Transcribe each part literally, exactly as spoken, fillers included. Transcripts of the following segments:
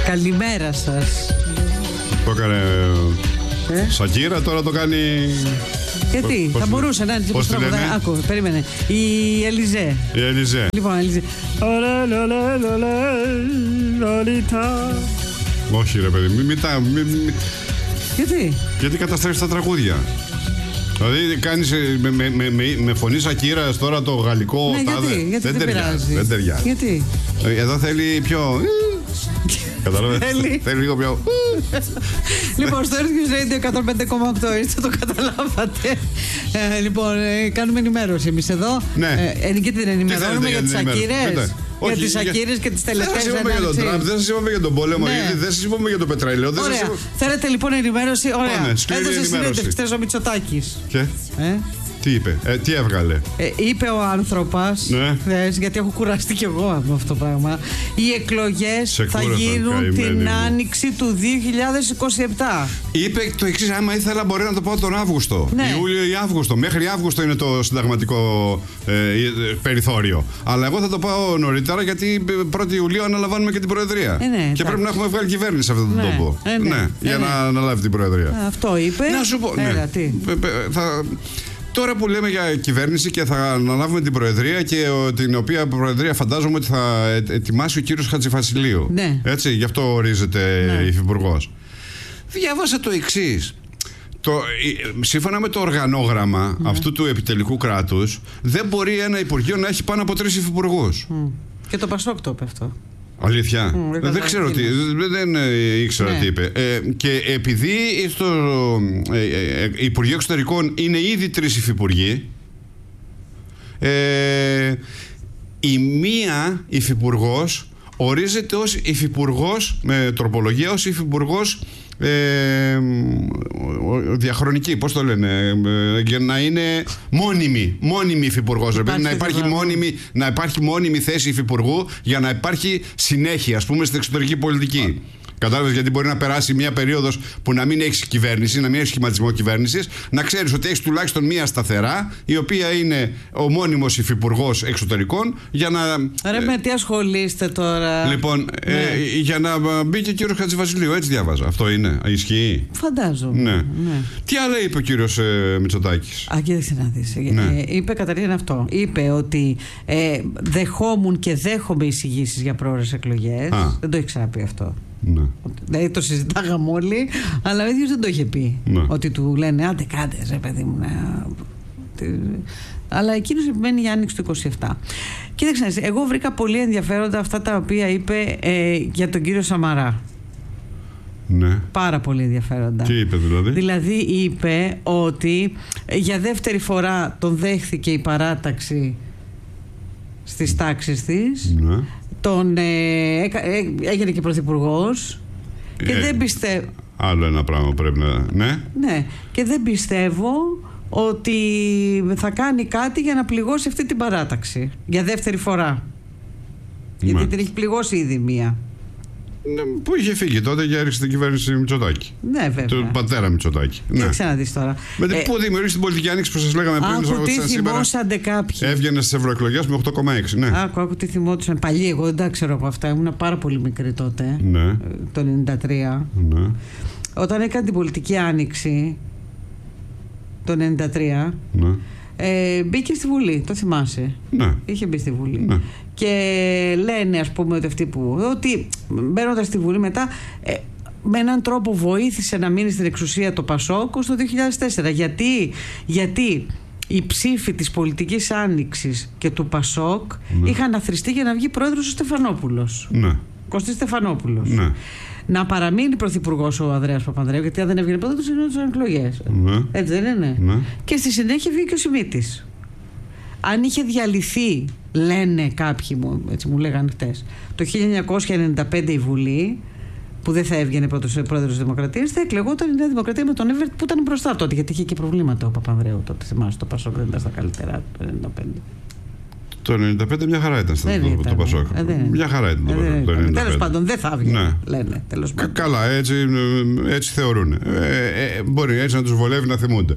Καλημέρα σας. Το έκανε ε? Σακύρα, τώρα το κάνει. Γιατί, πώς, θα μπορούσε να είναι. Πώς τη λένε? Άκου, περίμενε. Η Ελιζέ. Η Ελιζέ. Λοιπόν, Ελιζέ. Όχι ρε παιδί, μην τα... Μη, μη... Γιατί? Γιατί καταστρέφεις τα τραγούδια. Δηλαδή κάνεις με, με, με, με φωνή Σακύρας τώρα το γαλλικό. Ναι, τάδε. γιατί, γιατί δεν, δεν ταιριάζει. Δεν ταιριάζει. Γιατί? Εδώ θέλει πιο... Κατάλαβε. Θέλει λίγο πιο... Λοιπόν, στο Earth Radio εκατόν πέντε κόμμα οκτώ είστε, το καταλάβατε. Ε, λοιπόν, ε, κάνουμε ενημέρωση εμείς εδώ. Ναι. Ε, και την ενημερώνουμε για τις Σακύρες. Όχι, για τις Σακύρες και τις τελευταίες. Δεν σας είπαμε για τον Τραμπ, δεν σας είπαμε για τον πόλεμο, ναι. γιατί δεν σας είπαμε για το πετρέλαιο. Ωραία. Σας... Θέλετε λοιπόν ενημέρωση. Ωραία. Έδωσε συνέντευξη χτες ο Μητσοτάκης. Και? Ε? Τι είπε, ε, τι έβγαλε. Ε, είπε ο άνθρωπος, ναι. θες, γιατί έχω κουραστεί κι εγώ με αυτό το πράγμα. Οι εκλογές θα γίνουν την μου. άνοιξη του δύο χιλιάδες είκοσι επτά. Είπε το εξής, άμα ήθελα μπορεί να το πω τον Αύγουστο. Ναι. Ιούλιο ή Αύγουστο. Μέχρι Αύγουστο είναι το συνταγματικό ε, περιθώριο. Αλλά εγώ θα το πάω νωρίτερα, γιατί πρώτη Ιουλίου αναλαμβάνουμε και την Προεδρία. Ε, ναι, και πρέπει να έχουμε βγάλει κυβέρνηση σε αυτόν τον ναι. τόπο. Ε, ναι. Ναι, ε, για ναι. να αναλάβει την Προεδρία. Αυτό είπε. Να σου πω. Έλα, ναι. τι. Θα... Τώρα που λέμε για κυβέρνηση και θα αναλάβουμε την Προεδρία, και την οποία Προεδρία φαντάζομαι ότι θα ετοιμάσει ο κύριος Χατζηβασιλείου. Ναι. Έτσι, γι' αυτό ορίζεται ναι. υφυπουργός. Διάβασα το εξής. Το, σύμφωνα με το οργανόγραμμα ναι. αυτού του επιτελικού κράτους, δεν μπορεί ένα Υπουργείο να έχει πάνω από τρεις υφυπουργούς. Mm. Και το Πασόκ το είπε αυτό. Αλήθεια. Mm, δεν ξέρω τι. Δεν ήξερα ναι. τι είπε. Ε, και επειδή στο ε, ε, Υπουργείο Εξωτερικών είναι ήδη τρεις υφυπουργοί, ε, η μία υφυπουργός ορίζεται ως υφυπουργός με τροπολογία, ως υφυπουργός ε, διαχρονική, πώς το λένε, ε, για να είναι μόνιμη, μόνιμη υφυπουργός, να υπάρχει μόνιμη, να υπάρχει μόνιμη θέση υφυπουργού για να υπάρχει συνέχεια, ας πούμε, στην εξωτερική πολιτική. Κατάλαβες, γιατί μπορεί να περάσει μια περίοδος που να μην έχεις κυβέρνηση, να μην έχεις σχηματισμό κυβέρνησης, να ξέρεις ότι έχεις τουλάχιστον μία σταθερά, η οποία είναι ο μόνιμος υφυπουργός εξωτερικών, για να. Ρε, με τι ασχολείστε τώρα. Λοιπόν, ναι. ε, για να μπει και ο κύριος Χατζηβασιλείου, έτσι διάβαζα. Αυτό είναι, ισχύει. Φαντάζομαι. Ναι. Ναι. Τι άλλο είπε ο κύριος ε, Μητσοτάκης? Α, κοίταξε να δεις. Ναι. Ε, είπε καταρχήν αυτό. Είπε ότι ε, δεχόμουν και δέχομαι εισηγήσεις για πρόορες εκλογές. Α. Δεν το έχει ξαναπεί αυτό. Ναι. Δηλαδή το συζητάγαμε όλοι, αλλά ο ίδιος δεν το είχε πει. Ναι. Ότι του λένε άντε κάντε ρε παιδί μου να... Αλλά εκείνος επιμένει για άνοιξη του είκοσι επτά. Κοίταξε, εγώ βρήκα πολύ ενδιαφέροντα αυτά τα οποία είπε ε, για τον κύριο Σαμαρά. Ναι. Πάρα πολύ ενδιαφέροντα. Τι είπε δηλαδή? Δηλαδή είπε ότι για δεύτερη φορά τον δέχθηκε η παράταξη στις τάξεις της. Ναι. Τον, ε, ε, έγινε και πρωθυπουργός και ε, δεν πιστεύω. Άλλο ένα πράγμα πρέπει να. Ναι. Ναι. Και δεν πιστεύω ότι θα κάνει κάτι για να πληγώσει αυτή την παράταξη για δεύτερη φορά. Ναι. Γιατί την έχει πληγώσει ήδη μία. Ναι, που είχε φύγει τότε για έριξε την κυβέρνηση Μητσοτάκη. Ναι, βέβαια. Του πατέρα Μητσοτάκη. Ναι. Ξαναδείς τώρα. Με ε, πού δημιουργήσει την πολιτική άνοιξη που σας λέγαμε πριν? Άκου τι θυμόσανται κάποιοι. Έβγαινε στις ευρωεκλογές με οκτώ κόμμα έξι. Ναι. Άκου, άκου τι θυμόντουσαν. Παλιοί, εγώ δεν τα ξέρω από αυτά. Ήμουν πάρα πολύ μικρή τότε. Ναι. Το ενενήντα τρία. Ναι. Όταν έκανε την πολιτική άνοιξη το ενενήντα τρία. Ναι. Ε, μπήκε στη Βουλή, το θυμάσαι? Ναι. Είχε μπει στη Βουλή. Ναι. Και λένε, ας πούμε, ότι αυτοί που. Ότι μπαίνοντας στη Βουλή μετά, ε, με έναν τρόπο βοήθησε να μείνει στην εξουσία το Πασόκ στο δύο χιλιάδες τέσσερα. Γιατί, γιατί οι ψήφοι της πολιτικής άνοιξης και του Πασόκ ναι. είχαν αθροιστεί για να βγει πρόεδρος ο Στεφανόπουλος. Ναι. Κωστής Στεφανόπουλος. Ναι. Να παραμείνει πρωθυπουργός ο Ανδρέας Παπανδρέου, γιατί αν δεν έβγαινε πρώτα, του γινόντουσαν εκλογές. Ναι. Έτσι δεν είναι? Ναι. Και στη συνέχεια βγήκε ο Σιμίτης. Αν είχε διαλυθεί, λένε κάποιοι μου, έτσι μου λέγανε χτες, το χίλια εννιακόσια ενενήντα πέντε η Βουλή, που δεν θα έβγαινε πρώτος πρόεδρος της Δημοκρατίας, θα εκλεγόταν η Νέα Δημοκρατία με τον Εύερτ που ήταν μπροστά τότε, γιατί είχε και προβλήματα ο Παπανδρέου τότε. Θυμάσαι, το Πασόκ δεν ήταν στα καλύτερα το ενενήντα πέντε. Το ενενήντα πέντε μια χαρά ήταν στο το, το Πασόκ. Ε, μια χαρά ήταν το, το ενενήντα πέντε. Τέλος πάντων, δεν θα βγει. Ναι. Λένε. Τέλος πάντων. Καλά, έτσι, έτσι θεωρούν. Ε, ε, μπορεί έτσι να τους βολεύει να θυμούνται.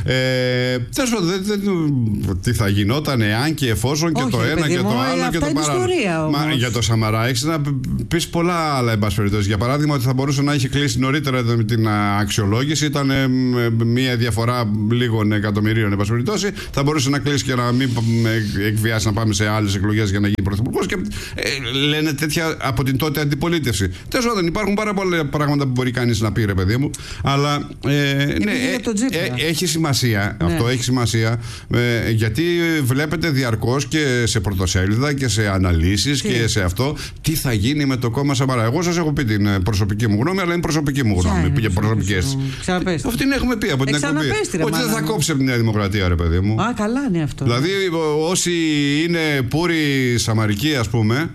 Ε, τέλος πάντων, τι θα γινόταν εάν και εφόσον και όχι, το ένα και το άλλο και το παράλληλο. Μα για το Σαμαρά έχεις να πεις πολλά άλλα, εν πάση περιπτώσει. Για παράδειγμα, ότι θα μπορούσε να έχει κλείσει νωρίτερα με την αξιολόγηση. Ήταν ε, μια διαφορά λίγων εκατομμυρίων, εν πάση περιπτώσει. Θα μπορούσε να κλείσει και να μην εκβιάσει να πάμε σε άλλες εκλογές για να γίνει πρωθυπουργός. Και ε, λένε τέτοια από την τότε αντιπολίτευση. Τέλος πάντων, υπάρχουν πάρα πολλά πράγματα που μπορεί κανείς να πει, ρε παιδί μου. Αλλά ε, ναι, ε, ε, έχει σημασία. Ναι. Αυτό έχει σημασία. Ε, γιατί βλέπετε διαρκώς και σε πρωτοσέλιδα και σε αναλύσεις και σε αυτό τι θα γίνει με το κόμμα Σαμαρά. Εγώ σας έχω πει την προσωπική μου γνώμη, αλλά είναι προσωπική μου γνώμη. Για προσωπικές. Αυτή την έχουμε πει από την εκπομπή. Ότι δεν θα κόψει από τη Νέα Δημοκρατία, ρε παιδί μου. Α, καλά είναι αυτό. Δηλαδή, όσοι είναι πούροι Σαμαρικοί, ας πούμε.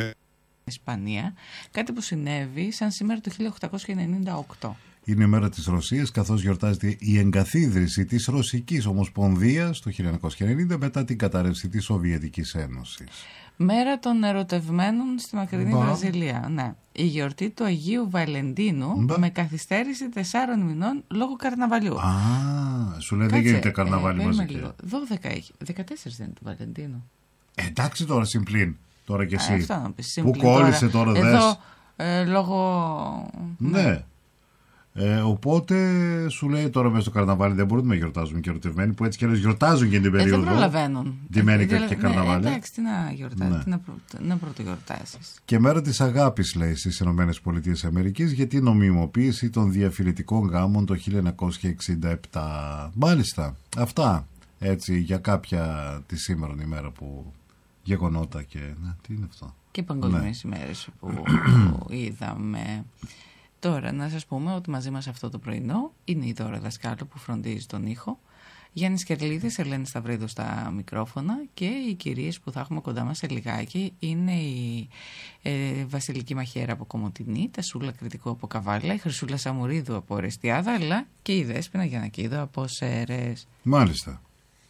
Ισπανία, κάτι που συνέβη σαν σήμερα το χίλια οκτακόσια ενενήντα οκτώ. Είναι η μέρα της Ρωσίας, καθώς γιορτάζεται η εγκαθίδρυση της Ρωσικής Ομοσπονδίας το χίλια εννιακόσια ενενήντα μετά την κατάρρευση της Σοβιετικής Ένωσης. Μέρα των ερωτευμένων στη μακρινή Μπα. Βραζιλία. Ναι. Η γιορτή του Αγίου Βαλεντίνου Μπα. με καθυστέρηση τεσσάρων μηνών λόγω καρναβαλιού. Α, σου λέει δεν γίνεται καρναβάλι ε, μαζί. δώδεκα έχει. δεκατέσσερα δεν είναι του Βαλεντίνου. Ε, εντάξει τώρα συμπλήν. Τώρα και εσύ. Α, να πεις, που κόλλησε τώρα, τώρα εδώ, ε, λόγω... Ναι. Ε, οπότε σου λέει τώρα μέσα στο καρναβάλι δεν μπορούμε να γιορτάζουμε και ερωτευμένοι που έτσι κι αλλιώς γιορτάζουν και την περίοδο. Ε, δεν προλαβαίνουν. Ντυμένικα ε, και καρναβάλι. Ναι, εντάξει, τι να γιορτάζεις, ναι. τι να, πρω, να πρωτογιορτάσεις. Και μέρα της αγάπης, λέει, στις ΗΠΑ, γιατί νομιμοποίηση των διαφιλητικών γάμων το χίλια εννιακόσια εξήντα επτά. Μάλιστα. Αυτά έτσι για κάποια τη σήμερα ημέρα που γεγονότα και. Ναι, τι είναι αυτό. Και παγκοσμίες ναι. ημέρες που, που είδαμε. Τώρα να σας πούμε ότι μαζί μας αυτό το πρωινό είναι η Δώρα Δασκάλου που φροντίζει τον ήχο, Γιάννης Κερλίδης, Ελένη Σταυρίδου στα μικρόφωνα και οι κυρίες που θα έχουμε κοντά μας σε λιγάκι είναι η ε, Βασιλική Μαχαίρα από Κομοτηνή, τα Σούλα Κρητικού από Καβάλα, η Χρυσούλα Σαμουρίδου από Ορεστιάδα, αλλά και η Δέσποινα Γιαννακίδου από Σέρες. Μάλιστα.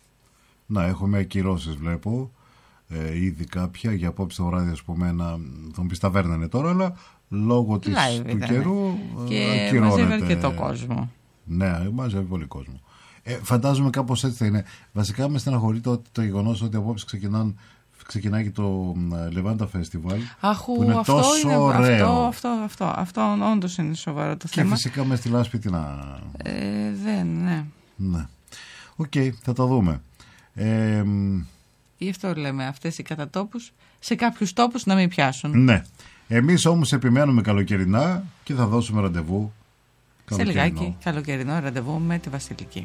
Να έχουμε ακυρώσεις βλέπω, ε, ήδη κάποια για απόψε το βράδυ, ας πούμε, να θα μου πεις τα βέρνανε τώρα, αλλά λόγω της, του καιρού και ακυρώνεται. μαζεύει αρκετό κόσμο. Ναι, μαζεύει πολύ κόσμο. Ε, φαντάζομαι κάπως έτσι θα είναι. Βασικά με στεναχωρεί το, το γεγονός ότι απόψε ξεκινάν, ξεκινάει και το Λεβάντα Φεστιβάλ. Αχού, που είναι αυτό τόσο είναι, ωραίο. Αυτό, αυτό, αυτό, αυτό όντως είναι σοβαρό το και θέμα. Και φυσικά με στη λάσπη τι να... Ε, δεν, ναι. Ναι. Οκ, okay, θα τα δούμε. Ε, Γι' αυτό λέμε αυτές οι κατατόπους σε κάποιους τόπους να μην πιάσουν. Ναι. Εμείς όμως επιμένουμε καλοκαιρινά και θα δώσουμε ραντεβού σε λιγάκι καλοκαιρινό ραντεβού με τη Βασιλική.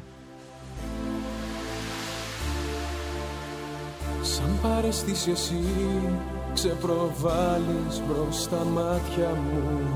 Σαν παρεστήσει εσύ ξεπροβάλλεις μπρος στα μάτια μου